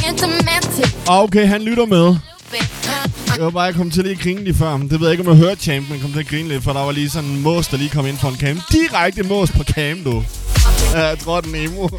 Okay, han lytter med. Jeg var bare kommet til lige at grine lige før. Det ved jeg ikke, om jeg hørte Champ, men kom til at grine lidt, for der var lige sådan en mås, der lige kom ind for en cam. Direkte mås på cam, du. Ja, jeg tror, den emo.